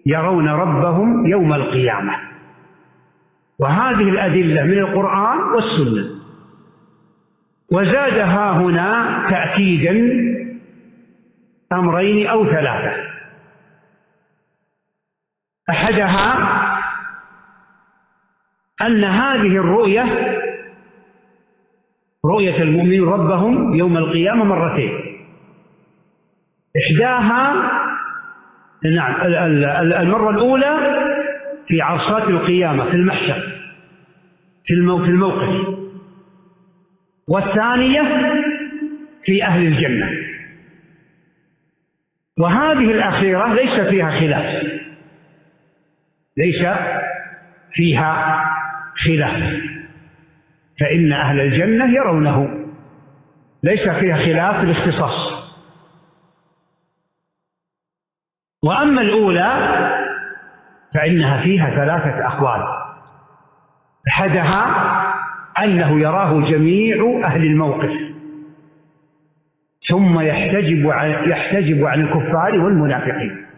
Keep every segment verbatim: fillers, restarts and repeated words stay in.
يرون ربهم يوم القيامة. وهذه الأدلة من القرآن والسنة. وزادها هنا تأكيدا أمرين أو ثلاثة. أحدها أن هذه الرؤية، رؤية المؤمنين ربهم يوم القيامة، مرتين. إحداها نعم المرة الأولى في عرصات القيامة في المحشر في الموقف، والثانية في أهل الجنة. وهذه الأخيرة ليس فيها خلاف، ليس فيها خلاف، فإن أهل الجنة يرونه، ليس فيها خلاف الاختصاص. وأما الأولى فإنها فيها ثلاثة أقوال. أحدها أنه يراه جميع أهل الموقف، ثم يحتجب عن, يحتجب عن الكفار والمنافقين.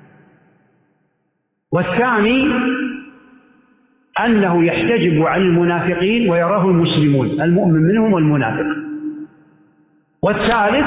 والثاني أنه يحتجب عن المنافقين ويراه المسلمون، المؤمن منهم والمنافق. والثالث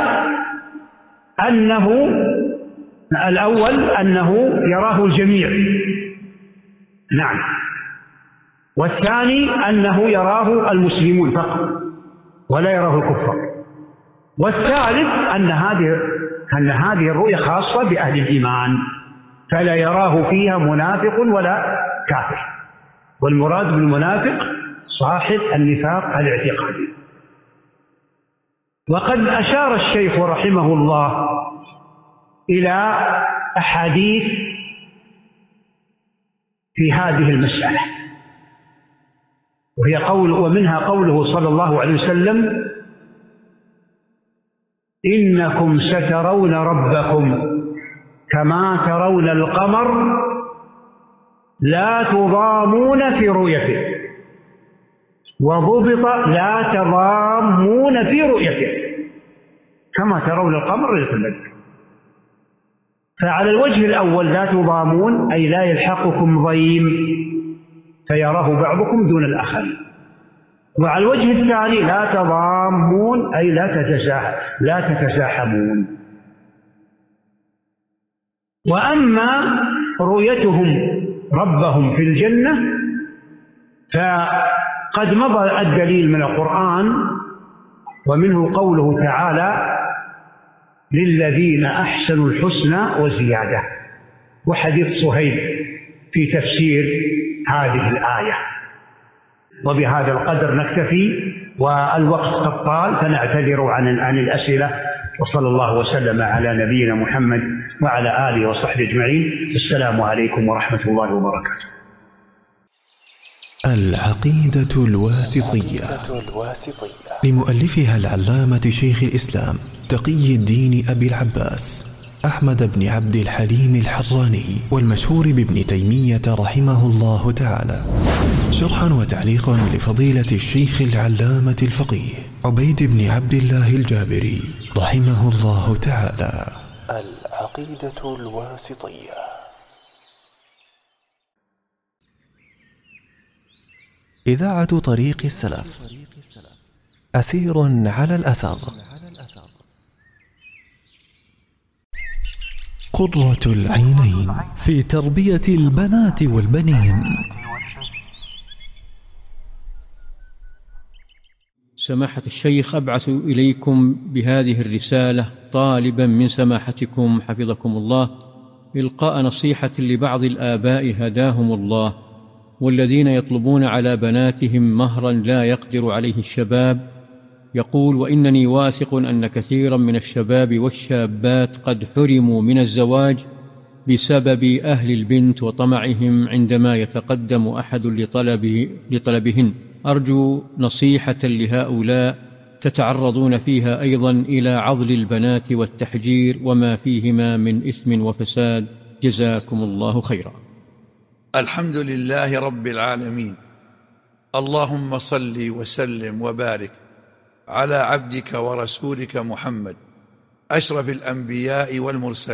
أنه الأول أنه يراه الجميع، نعم. والثاني أنه يراه المسلمون فقط ولا يراه الكفار. والثالث أن هذه أن هذه الرؤية خاصة بأهل الإيمان، فلا يراه فيها منافق ولا كافر. والمراد بالمنافق صاحب النفاق الاعتقادي. وقد أشار الشيخ رحمه الله إلى أحاديث في هذه المسألة، وهي قول ومنها قوله صلى الله عليه وسلم: إنكم سترون ربكم كما ترون القمر لا تضامون في رؤيته، وضبط لا تضامون في رؤيته، كما ترون القمر ليلة البدر. فعلى الوجه الأول لا تضامون أي لا يلحقكم ضيم فيراه بعضكم دون الآخر. وعلى الوجه الثاني لا تضامون أي لا تتزاحم لا تتزاحمون. وأما رؤيتهم ربهم في الجنة فقد مضى الدليل من القرآن، ومنه قوله تعالى: للذين أحسنوا الحسنى وزيادة، وحديث صهيب في تفسير هذه الآية. وبهذا القدر نكتفي، والوقت قد طال، فنعتذر عن عن الأسئلة. وصلى الله وسلم على نبينا محمد وعلى آله وصحبه أجمعين. السلام عليكم ورحمة الله وبركاته. العقيدة الواسطية لمؤلفها العلامة شيخ الإسلام تقي الدين أبي العباس أحمد بن عبد الحليم الحراني، والمشهور بابن تيمية رحمه الله تعالى، شرحا وتعليقا لفضيلة الشيخ العلامة الفقيه عبيد بن عبد الله الجابري رحمه الله تعالى. العقيدة الواسطية. إذاعة طريق السلف، أثير على الأثر، قرة العينين في تربية البنات والبنين. سماحة الشيخ، أبعث إليكم بهذه الرسالة طالبا من سماحتكم حفظكم الله إلقاء نصيحة لبعض الآباء هداهم الله، والذين يطلبون على بناتهم مهرا لا يقدر عليه الشباب. يقول: وإنني واثق أن كثيرا من الشباب والشابات قد حرموا من الزواج بسبب أهل البنت وطمعهم عندما يتقدم أحد لطلبه لطلبهن. أرجو نصيحة لهؤلاء تتعرضون فيها أيضا إلى عضل البنات والتحجير وما فيهما من إثم وفساد، جزاكم الله خيرا. الحمد لله رب العالمين، اللهم صل وسلم وبارك على عبدك ورسولك محمد أشرف الأنبياء والمرسلين